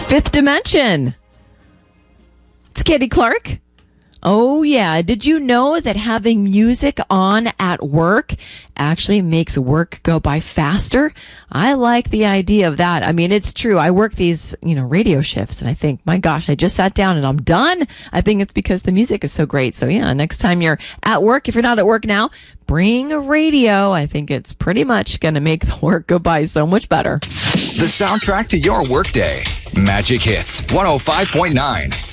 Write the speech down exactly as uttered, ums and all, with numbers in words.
Fifth Dimension. It's Katie Clark. Oh, yeah. Did you know that having music on at work actually makes work go by faster? I like the idea of that. I mean, it's true. I work these, you know, radio shifts and I think, my gosh, I just sat down and I'm done. I think it's because the music is so great. So yeah, next time you're at work, if you're not at work now, bring a radio. I think it's pretty much going to make the work go by so much better. The soundtrack to your workday. Magic Hits one oh five point nine.